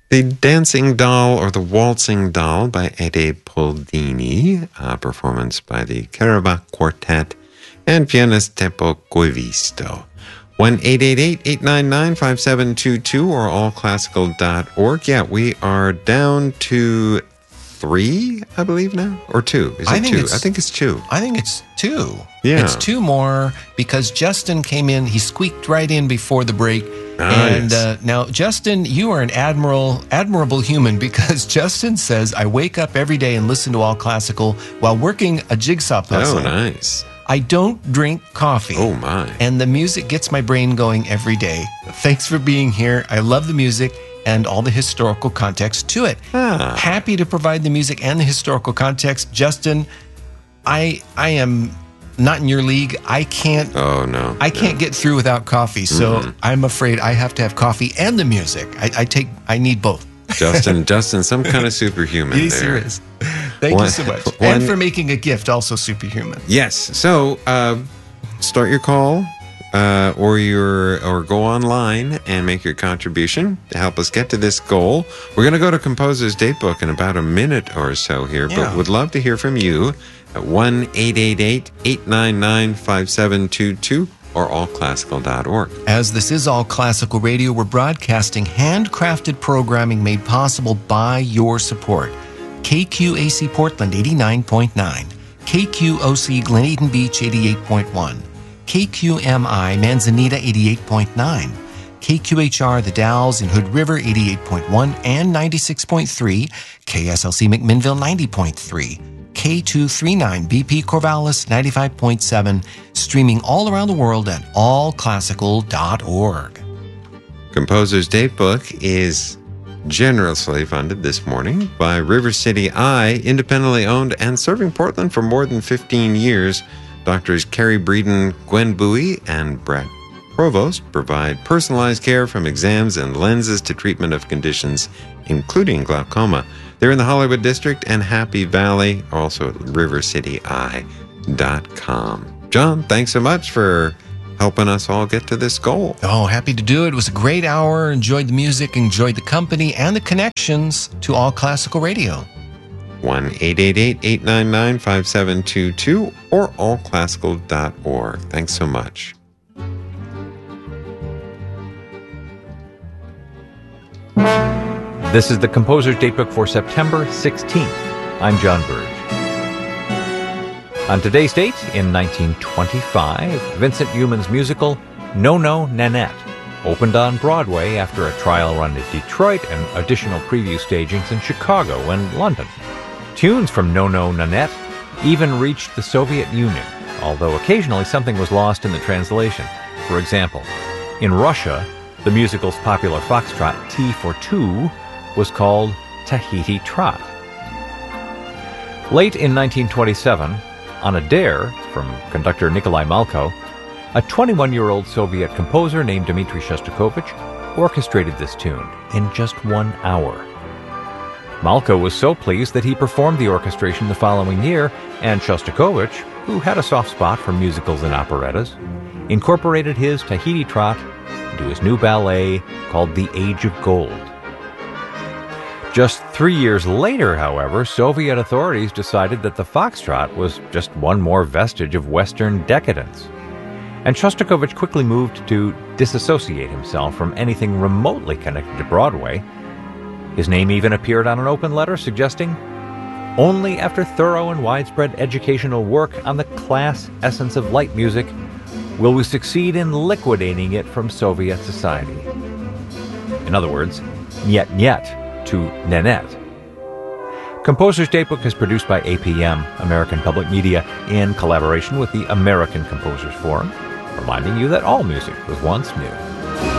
The Dancing Doll or The Waltzing Doll by Ede Poldini, performance by the Caraba Quartet and pianist Teppo Coivisto. 1-888-899-5722 or allclassical.org. Yeah, we are down to 3, I believe now, or 2. Is it 2? I think it's 2. I think it's 2. Yeah. It's 2 more because Justin came in. He squeaked right in before the break. Nice. And now, Justin, you are an admirable human because Justin says, I wake up every day and listen to All Classical while working a jigsaw puzzle. Oh, nice. I don't drink coffee. Oh, my. And the music gets my brain going every day. Thanks for being here. I love the music and all the historical context to it. Happy to provide the music and the historical context. Justin, I am not in your league. I can't. Oh, no. I can't get through without coffee. So I'm afraid I have to have coffee and the music. I need both. Justin, some kind of superhuman Yes, there. he is. Thank you so much. And for making a gift, also superhuman. Yes. So start your call or go online and make your contribution to help us get to this goal. We're going to go to Composer's Datebook in about a minute or so here, but would love to hear from you at 1-888-899-5722 or allclassical.org. As this is All Classical Radio, we're broadcasting handcrafted programming made possible by your support. KQAC Portland 89.9, KQOC Glen Eden Beach 88.1, KQMI Manzanita 88.9, KQHR The Dalles in Hood River 88.1 and 96.3, KSLC McMinnville 90.3, K239 BP Corvallis 95.7, streaming all around the world at allclassical.org. Composer's Datebook is generously funded this morning by River City Eye, independently owned and serving Portland for more than 15 years. Doctors Carrie Breeden, Gwen Bowie, and Brett Provost provide personalized care from exams and lenses to treatment of conditions, including glaucoma. They're in the Hollywood District and Happy Valley, also at rivercityeye.com. John, thanks so much for helping us all get to this goal. Oh, happy to do it. It was a great hour. Enjoyed the music, enjoyed the company, and the connections to All Classical Radio. 1-888-899-5722 or allclassical.org. Thanks so much. This is the Composer's Datebook for September 16th. I'm John Burge. On today's date, in 1925, Vincent Youmans' musical No No Nanette opened on Broadway after a trial run in Detroit and additional preview stagings in Chicago and London. Tunes from No No Nanette even reached the Soviet Union, although occasionally something was lost in the translation. For example, in Russia, the musical's popular foxtrot T for Two was called Tahiti Trot. Late in 1927, on a dare from conductor Nikolai Malko, a 21-year-old Soviet composer named Dmitri Shostakovich orchestrated this tune in just 1 hour. Malko was so pleased that he performed the orchestration the following year, and Shostakovich, who had a soft spot for musicals and operettas, incorporated his Tahiti Trot into his new ballet called The Age of Gold. Just 3 years later, however, Soviet authorities decided that the foxtrot was just one more vestige of Western decadence. And Shostakovich quickly moved to disassociate himself from anything remotely connected to Broadway. His name even appeared on an open letter suggesting, "Only after thorough and widespread educational work on the class essence of light music will we succeed in liquidating it from Soviet society." In other words, niet niet to Nanette. Composer's Datebook is produced by APM, American Public Media, in collaboration with the American Composers Forum, reminding you that all music was once new.